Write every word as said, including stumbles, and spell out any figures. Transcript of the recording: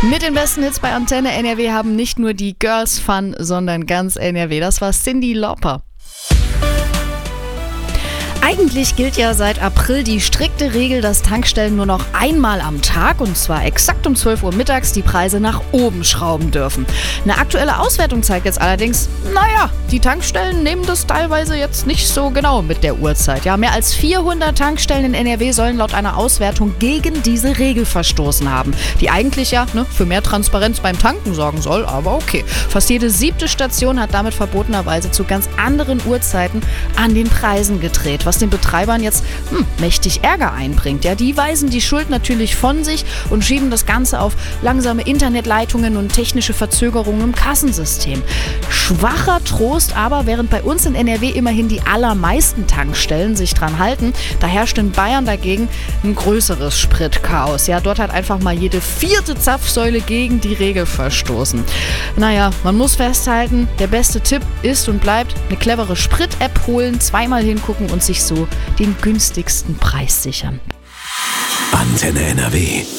Mit den besten Hits bei Antenne N R W haben nicht nur die Girls Fun, sondern ganz N R W. Das war Cyndi Lauper. Eigentlich gilt ja seit April die strikte Regel, dass Tankstellen nur noch einmal am Tag, und zwar exakt um zwölf Uhr mittags, die Preise nach oben schrauben dürfen. Eine aktuelle Auswertung zeigt jetzt allerdings, naja, die Tankstellen nehmen das teilweise jetzt nicht so genau mit der Uhrzeit. Ja, mehr als vierhundert Tankstellen in N R W sollen laut einer Auswertung gegen diese Regel verstoßen haben, die eigentlich ja ne, für mehr Transparenz beim Tanken sorgen soll, aber okay. Fast jede siebte Station hat damit verbotenerweise zu ganz anderen Uhrzeiten an den Preisen gedreht, was den Betreibern jetzt hm, mächtig Ärger einbringt. Ja, die weisen die Schuld natürlich von sich und schieben das Ganze auf langsame Internetleitungen und technische Verzögerungen im Kassensystem. Schwacher Trost aber, während bei uns in N R W immerhin die allermeisten Tankstellen sich dran halten, da herrscht in Bayern dagegen ein größeres Spritchaos. Ja, dort hat einfach mal jede vierte Zapfsäule gegen die Regel verstoßen. Naja, man muss festhalten, der beste Tipp ist und bleibt eine clevere Sprit-App holen, zweimal hingucken und sich so den günstigsten Preis sichern. Antenne N R W.